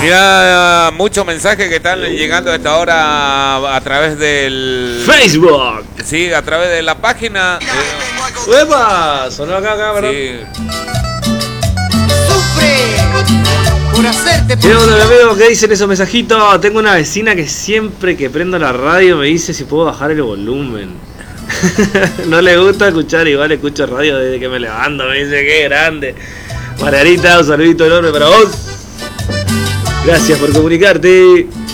Mirá, muchos mensajes que están llegando a esta hora a través del Facebook. Sí, a través de la página. ¡Uepa! Sonó acá, ¿verdad? Sí. Por hacerte ¿Qué onda, mi amigo? ¿Qué dicen esos mensajitos? Tengo una vecina que siempre que prendo la radio me dice si puedo bajar el volumen. No le gusta escuchar, igual escucho radio desde que me levanto. Me dice que grande. Margarita, un saludito enorme para vos. Gracias por comunicarte.